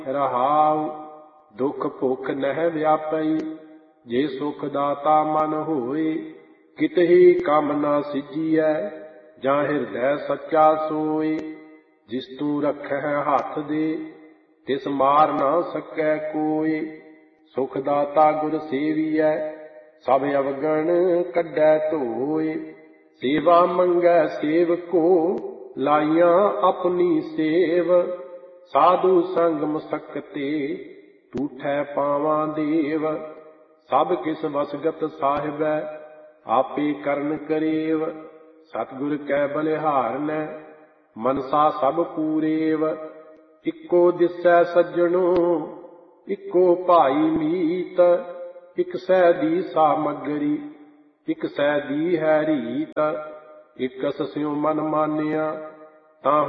ਰਹਾਉ। ਦੁਖ ਭੁਖ ਨਹਿ ਵਿਆਪਈ, ਜੇ ਸੁਖ ਦਾਤਾ ਮਨ ਹੋਏ। ਕਿਤਹੀ ਕੰਮ ਨਾ ਸਿੱਝੀਐ, ਜਾਂ ਹਿਰਦੈ ਸੱਚਾ ਸੋਏ। ਜਿਸ ਤੂੰ ਰਖਹਿ ਹੱਥ ਦੇ, ਤਿਸ ਮਾਰ ਨਾ ਸਕੈ ਕੋਇ। ਸੁਖ ਦਾਤਾ ਗੁਰ ਸੇਵੀਐ, ਸਭ ਅਵਗਣ ਕੱਢੈ ਧੋਇ। ਸੇਵਾ ਮੰਗੈ ਸੇਵਕੋ, ਲਾਈਆਂ ਆਪਣੀ ਸੇਵ। ਸਾਧੂ ਸੰਗ ਮਸਕਤੇ, ਟੂਠੈ ਪਾਵਾਂ ਦੇਵ। ਸਭ ਕਿਸ ਵਸਗਤ ਸਾਹਿਬੈ, ਆਪੇ ਕਰਨ ਕਰੇਵ। ਸਤਿਗੁਰ ਕੈ ਬਲਿਹਾਰਨੈ, ਮਨਸਾ ਸਭ ਪੂਰੇਵ। ਇੱਕੋ ਦਿਸੈ ਸੱਜਣੋ, ਇੱਕੋ ਭਾਈ ਮੀਤ। ਇਕ ਸਹਿ ਦੀ ਸਾਮਗਰੀ, ਇਕ ਸਹਿ ਦੀ ਹੈ ਰੀਤ। ਇਕਸ ਸਿਉ ਮਨ ਮਾਨਿਆ, ਤਾਹੂ